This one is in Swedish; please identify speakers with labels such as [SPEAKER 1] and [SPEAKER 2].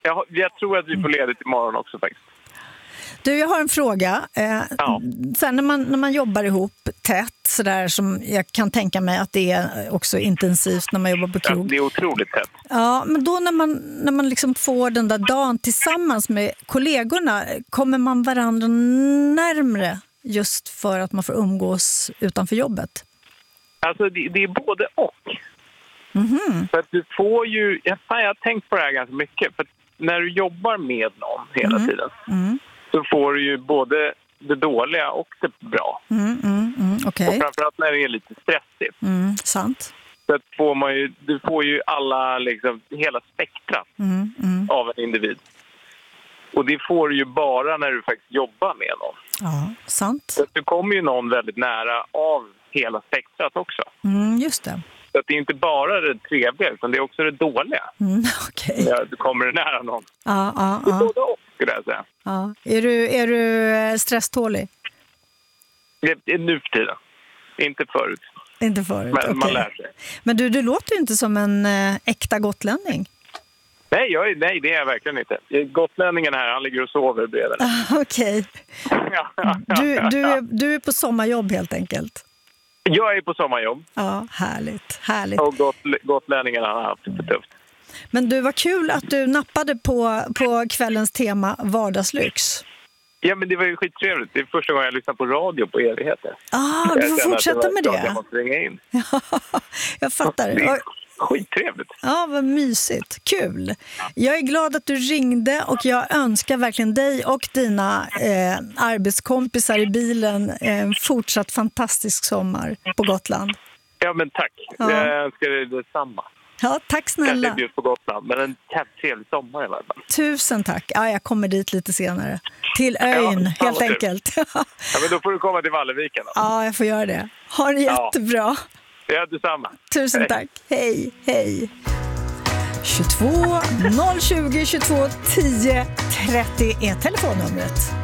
[SPEAKER 1] Jag tror att vi får ledigt imorgon också faktiskt.
[SPEAKER 2] Du, jag har en fråga. Sen när man jobbar ihop tätt, sådär som jag kan tänka mig att det är också intensivt när man jobbar på krog.
[SPEAKER 1] Ja, det är otroligt tätt.
[SPEAKER 2] Ja, men då när man liksom får den där dagen tillsammans med kollegorna, kommer man varandra närmre just för att man får umgås utanför jobbet?
[SPEAKER 1] Alltså det är både och. Mm-hmm. För att du får ju... Jag har tänkt på det här ganska mycket. För att när du jobbar med någon hela tiden så får du ju både det dåliga och det bra.
[SPEAKER 2] Okay.
[SPEAKER 1] Och framförallt när det är lite stressigt.
[SPEAKER 2] Sant.
[SPEAKER 1] Så att du får ju alla, liksom, hela spektrat av en individ. Och det får du ju bara när du faktiskt jobbar med någon.
[SPEAKER 2] Ja, sant.
[SPEAKER 1] Så att du kommer ju någon väldigt nära av hela spektrat också.
[SPEAKER 2] Just det.
[SPEAKER 1] Så att det är inte bara det trevliga, utan det är också det dåliga.
[SPEAKER 2] Okay.
[SPEAKER 1] Ja, du kommer nära någon.
[SPEAKER 2] Ja.
[SPEAKER 1] Det är både och, skulle jag säga.
[SPEAKER 2] Ja. Är du stresstålig?
[SPEAKER 1] Nu för tiden. Inte förut.
[SPEAKER 2] Inte förut,
[SPEAKER 1] men man lär sig.
[SPEAKER 2] Men du låter ju inte som en äkta gotlänning.
[SPEAKER 1] Nej, det är jag verkligen inte. Gotlänningen här, han ligger och sover bredvid.
[SPEAKER 2] Okej. Du är på sommarjobb helt enkelt.
[SPEAKER 1] Jag är på sommarjobb.
[SPEAKER 2] Ja, härligt.
[SPEAKER 1] Och gotlänningarna har haft det tufft.
[SPEAKER 2] Men du, var kul att du nappade på kvällens tema vardagslyx.
[SPEAKER 1] Ja, men det var ju skittrevligt. Det är första gången jag lyssnar på radio på evigheter.
[SPEAKER 2] Du får fortsätta med det.
[SPEAKER 1] Jag måste ringa in.
[SPEAKER 2] Ja, jag fattar.
[SPEAKER 1] Det är skittrevligt.
[SPEAKER 2] Ja, vad mysigt. Kul. Jag är glad att du ringde och jag önskar verkligen dig och dina arbetskompisar i bilen en fortsatt fantastisk sommar på Gotland.
[SPEAKER 1] Ja, men tack. Ja. Jag önskar dig detsamma.
[SPEAKER 2] Ja, tack snälla.
[SPEAKER 1] Kanske inte på Gotland, men en trevlig sommar i alla fall.
[SPEAKER 2] Tusen tack. Ja, jag kommer dit lite senare. Till ön, helt enkelt.
[SPEAKER 1] Ja, men då får du komma till Valleviken.
[SPEAKER 2] Ja, jag får göra det. Ha det jättebra.
[SPEAKER 1] Ja, detsamma.
[SPEAKER 2] Tusen tack. Hej. 22 020 22 10 30 är telefonnumret.